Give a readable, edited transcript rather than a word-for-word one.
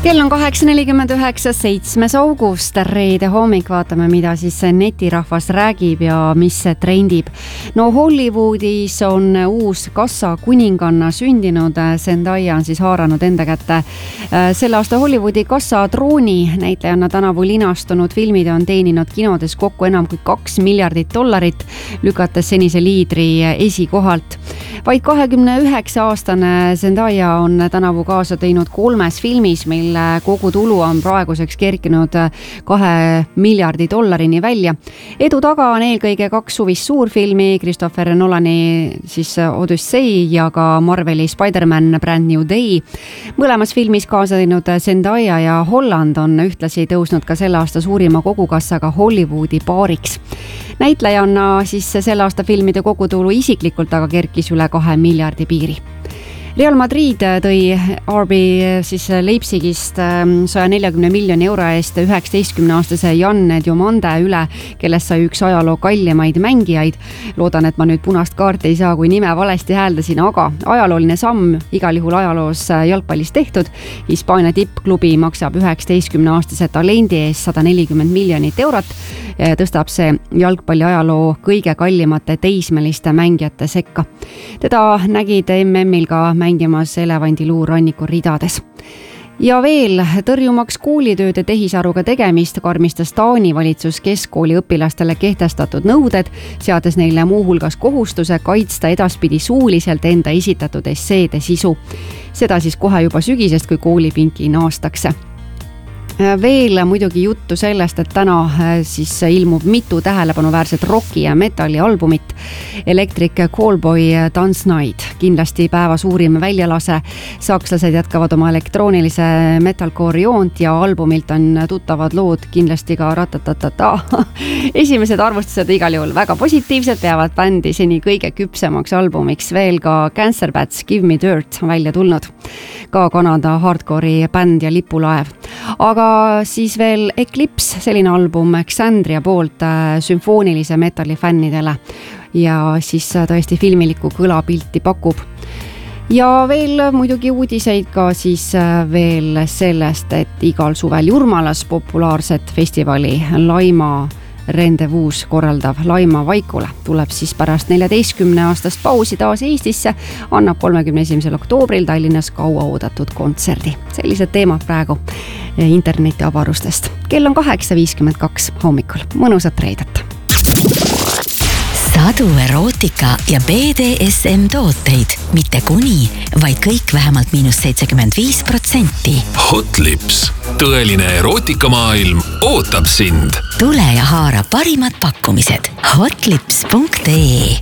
Kell on 8.49, 7. august, reede hommik, vaatame, mida siis netirahvas räägib ja mis trendib. No Hollywoodis on uus kassa kuninganna sündinud, Zendaya on siis haaranud enda kätte selle aasta Hollywoodi kassa trooni. Näitlejanna tänavu linastunud filmid on teeninud kinodes kokku enam kui $2 miljardit, lükates senise liidri esikohalt. Vaid 29-aastane Zendaya on tänavu kaasa teinud 3 filmis, mille kogu tulu on praeguseks kerkinud $2 miljardi välja. Edu taga on eelkõige 2 suvist suurfilmi, Christopher Nolani siis Odyssey ja ka Marveli Spider-Man Brand New Day. Mõlemas filmis kaasa teinud Zendaya ja Holland on ühtlasi tõusnud ka selle aasta suurima kogukassaga Hollywoodi paariks. Näitlejana siis selle aasta filmide kogutulu isiklikult aga kerkis üle $2 miljardi piiri. Real Madrid tõi RB siis Leipzigist €140 miljoni eest 19-aastase Jan Diomande üle, kellest sai üks ajaloo kallimaid mängijaid. Loodan, et ma nüüd punast kaarti ei saa, kui nime valesti hääldasin, aga ajalooline samm igal juhul ajaloos jalgpallis tehtud. Hispaania tippklubi maksab 19-aastase talendi eest €140 miljonit. Tõstab see jalgpalli ajaloo kõige kallimate teismeliste mängijate sekka. Teda nägid MM-il ka mängimas elevandiluu ranniku ridades. Ja veel, tõrjumaks koolitööde tehisaruga tegemist karmistas Taani valitsus keskkooli õpilastele kehtestatud nõuded, seades neile muuhulgas kohustuse kaitsta edaspidi suuliselt enda esitatud esseede sisu. Seda siis kohe juba sügisest, kui koolipinki naastakse. Veel muidugi juttu sellest, et täna siis ilmub mitu tähelepanuväärset rocki ja metalli albumit. Electric Callboy Dance Night, kindlasti päeva suurim väljalase. Sakslased jätkavad oma elektroonilise metalcore joont ja albumilt on tuttavad lood kindlasti ka ratatatata. Esimesed arvustused igal juhul väga positiivsed, peavad bändi seni kõige küpsemaks albumiks. Veel ka Cancer Bats Give Me Dirt välja tulnud. Ka Kanada hardcore'i bänd ja lipulaev. Aga siis veel Eclipse, selline album Xandria poolt sümfoonilise metalli fännidele ja siis tõesti filmilikku kõlapilti pakub. Ja veel muidugi uudiseid ka siis veel sellest, et igal suvel Jurmalas populaarset festivali Laima Rendezvous korraldav Laima Vaikule tuleb siis pärast 14-aastast pausi taas Eestisse, annab 31. oktoobril Tallinnas kaua oodatud kontserdi. Sellised teemad praegu interneti avarustest. Kell on 8.52 hommikul. Mõnusat reedet. Sadu erootika ja BDSM tooteid, mitte kuni, vaid kõik vähemalt -75%. Hot Lips, tõeline erootikamaailm ootab sind. Tule ja haara parimad pakkumised hotlips.ee.